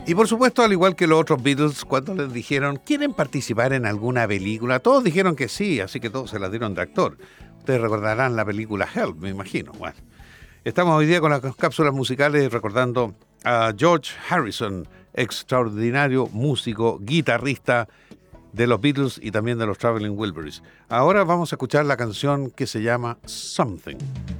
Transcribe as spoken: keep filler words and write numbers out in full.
Y por supuesto, al igual que los otros Beatles, cuando les dijeron, ¿quieren participar en alguna película? Todos dijeron que sí, así que todos se las dieron de actor. Ustedes recordarán la película Help, me imagino. Bueno, estamos hoy día con las cápsulas musicales recordando a George Harrison, extraordinario músico, guitarrista de los Beatles y también de los Traveling Wilburys. Ahora vamos a escuchar la canción que se llama Something.